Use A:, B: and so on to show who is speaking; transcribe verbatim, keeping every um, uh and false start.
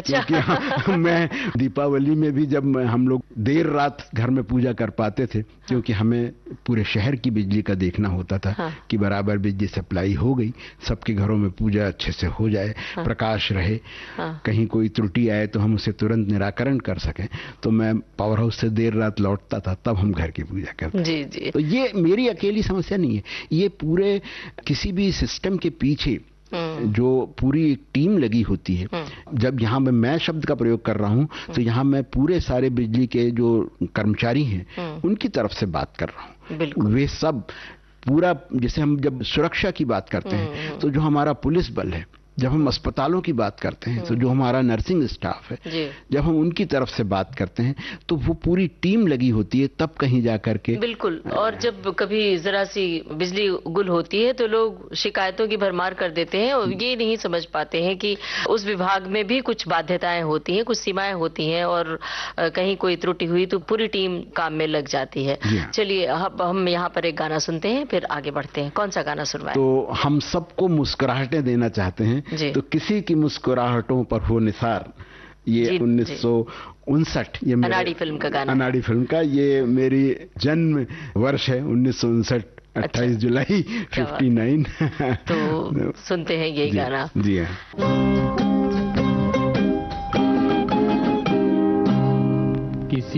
A: अच्छा।
B: क्योंकि हाँ, मैं दीपावली में भी जब हम लोग देर रात घर में पूजा कर पाते थे, क्योंकि हमें पूरे शहर की बिजली का देखना होता था। हाँ। कि बराबर बिजली सप्लाई हो गई, सबके घरों में पूजा अच्छे से हो जाए। हाँ। प्रकाश रहे। हाँ। कहीं कोई त्रुटि आए तो हम उसे तुरंत निराकरण कर सकें। तो मैं पावर हाउस से देर रात लौटता था, तब हम घर की पूजा करते।
A: जी जी।
B: तो ये मेरी अकेली समस्या नहीं है, ये पूरे किसी भी सिस्टम के पीछे जो पूरी एक टीम लगी होती है। जब यहाँ मैं मैं शब्द का प्रयोग कर रहा हूँ, तो यहाँ मैं पूरे सारे बिजली के जो कर्मचारी हैं उनकी तरफ से बात कर रहा हूँ। वे सब पूरा, जैसे हम जब सुरक्षा की बात करते हैं तो जो हमारा पुलिस बल है, जब हम अस्पतालों की बात करते हैं तो जो हमारा नर्सिंग स्टाफ है, जब हम उनकी तरफ से बात करते हैं तो वो पूरी टीम लगी होती है, तब कहीं जा करके।
A: बिल्कुल। और जब कभी जरा सी बिजली गुल होती है तो लोग शिकायतों की भरमार कर देते हैं और ये नहीं समझ पाते हैं कि उस विभाग में भी कुछ बाध्यताएं होती हैं, कुछ सीमाएं होती हैं, और कहीं कोई त्रुटि हुई तो पूरी टीम काम में लग जाती है। चलिए अब हम यहाँ पर एक गाना सुनते हैं, फिर आगे बढ़ते हैं। कौन सा गाना सुनवाएं?
B: तो हम सबको मुस्कुराहटें देना चाहते हैं, तो किसी की मुस्कुराहटों पर हो निसार, ये उन्नीस सौ उनसठ, ये
A: अनाड़ी फिल्म का गाना,
B: अनाड़ी फिल्म का, ये मेरी जन्म वर्ष है उन्नीस सौ उनसठ, अट्ठाईस जुलाई उनसठ।
A: तो सुनते हैं यही गाना।
B: जी हाँ।